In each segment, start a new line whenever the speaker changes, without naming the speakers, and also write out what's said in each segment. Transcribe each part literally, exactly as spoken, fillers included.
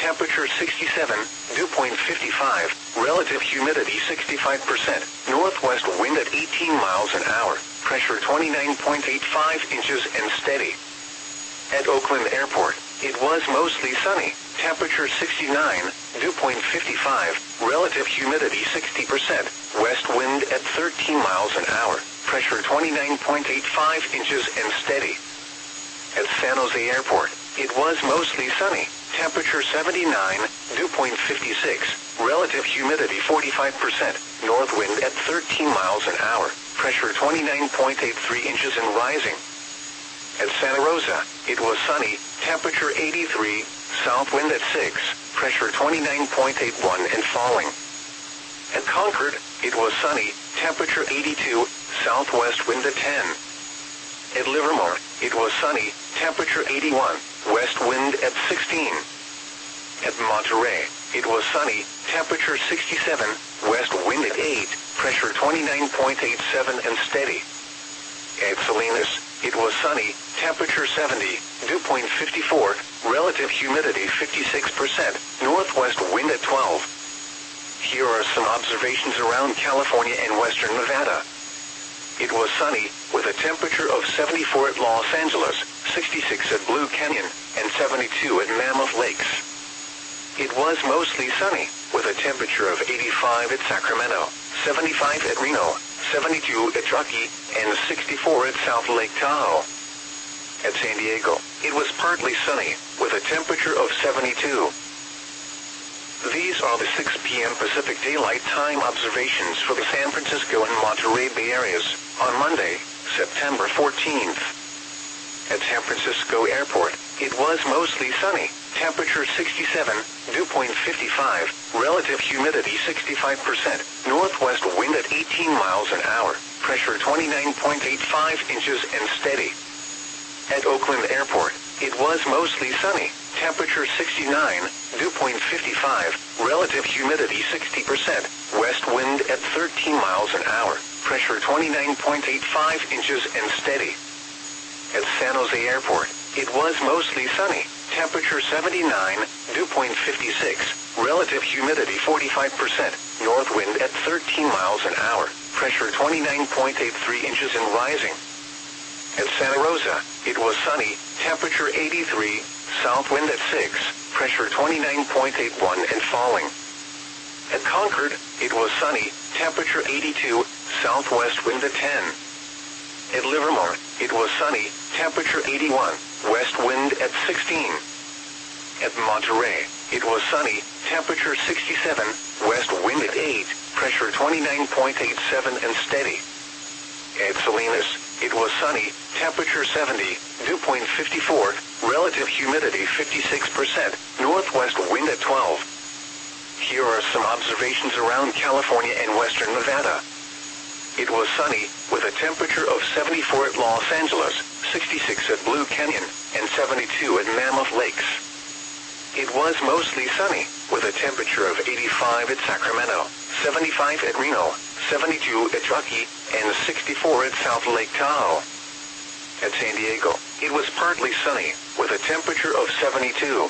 temperature sixty-seven, dew point fifty-five, relative humidity sixty-five percent, northwest wind at eighteen miles an hour, pressure twenty-nine point eight five inches and steady. At Oakland Airport, it was mostly sunny, temperature sixty-nine, dew point fifty-five, relative humidity sixty percent, west wind at thirteen miles an hour, pressure twenty-nine point eight five inches and steady. At San Jose Airport, it was mostly sunny, temperature seventy-nine, dew point fifty-six, relative humidity forty-five percent, north wind at thirteen miles an hour, pressure twenty-nine point eight three inches and rising. At Santa Rosa, it was sunny, temperature eighty-three, south wind at six, pressure twenty-nine point eight one and falling. At Concord, it was sunny, temperature eighty-two, southwest wind at ten. At Livermore, it was sunny, temperature eighty-one, west wind at sixteen. At Monterey, it was sunny, temperature sixty-seven, west wind at eight, pressure twenty-nine point eight seven and steady. At Salinas, it was sunny, temperature seventy, dew point fifty-four, relative humidity fifty-six percent, northwest wind at twelve. Here are some observations around California and western Nevada. It was sunny, with a temperature of seventy-four at Los Angeles, sixty-six at Blue Canyon, and seventy-two at Mammoth Lakes. It was mostly sunny, with a temperature of eighty-five at Sacramento, seventy-five at Reno, seventy-two at Truckee, and sixty-four at South Lake Tahoe. At San Diego, it was partly sunny, with a temperature of seventy-two. These are the six p m Pacific Daylight Time observations for the San Francisco and Monterey Bay areas on Monday, September fourteenth. At San Francisco Airport, it was mostly sunny, temperature sixty-seven, dew point fifty-five, relative humidity sixty-five percent, northwest wind at eighteen miles an hour, pressure twenty-nine point eight five inches and steady. At Oakland Airport, it was mostly sunny, temperature sixty-nine, dew point fifty-five, relative humidity sixty percent, west wind at thirteen miles an hour, pressure twenty-nine point eight five inches and steady. At San Jose Airport, it was mostly sunny, temperature seventy-nine, dew point fifty-six, relative humidity forty-five percent, north wind at thirteen miles an hour, pressure twenty-nine point eight three inches and rising. At Santa Rosa, it was sunny, temperature eighty-three, south wind at six, pressure twenty-nine point eight one and falling. At Concord, it was sunny, temperature eighty-two, southwest wind at ten. At Livermore, it was sunny, temperature eighty-one, west wind at sixteen. At Monterey, it was sunny, temperature sixty-seven, west wind at eight, pressure twenty-nine point eight seven and steady. At Salinas, it was sunny, temperature seventy, dew point fifty-four, relative humidity fifty-six percent, northwest wind at twelve. Here are some observations around California and western Nevada. It was sunny, with a temperature of seventy-four at Los Angeles, sixty-six at Blue Canyon, and seventy-two at Mammoth Lakes. It was mostly sunny, with a temperature of eighty-five at Sacramento, seventy-five at Reno, seventy-two at Truckee, and sixty-four at South Lake Tahoe. At San Diego, it was partly sunny, with a temperature of seventy-two.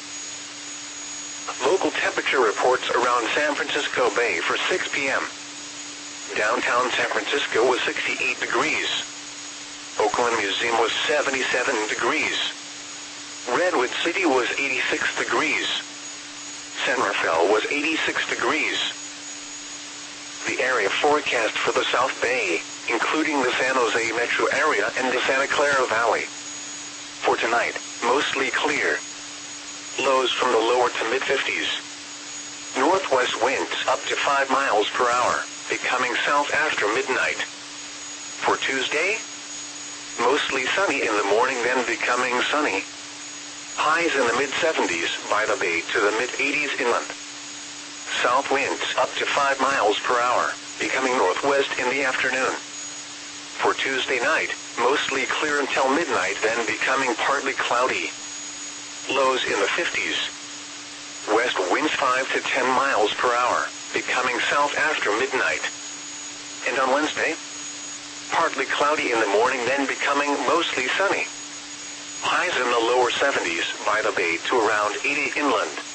Local temperature reports around San Francisco Bay for six p m Downtown San Francisco was sixty-eight degrees. Oakland Museum was seventy-seven degrees. Redwood City was eighty-six degrees. San Rafael was eighty-six degrees. The area forecast for the South Bay, including the San Jose metro area and the Santa Clara Valley. For tonight, mostly clear. Lows from the lower to mid-fifties. Northwest winds up to five miles per hour, becoming south after midnight. For Tuesday, mostly sunny in the morning, then becoming sunny. Highs in the mid-seventies by the bay to the mid-eighties inland. South winds up to five miles per hour, becoming northwest in the afternoon. For Tuesday night, mostly clear until midnight, then becoming partly cloudy. Lows in the fifties. West winds five to ten miles per hour, becoming south after midnight. And on Wednesday, partly cloudy in the morning, then becoming mostly sunny. Highs in the lower seventies by the bay to around eighty inland.